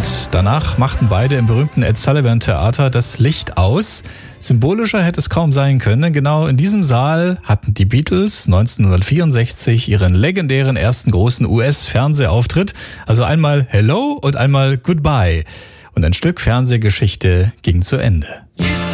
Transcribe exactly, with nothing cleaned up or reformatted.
danach machten beide im berühmten Ed Sullivan Theater das Licht aus. Symbolischer hätte es kaum sein können, denn genau in diesem Saal hatten die Beatles neunzehnhundertvierundsechzig ihren legendären ersten großen U S-Fernsehauftritt. Also einmal Hello und einmal Goodbye. Und ein Stück Fernsehgeschichte ging zu Ende.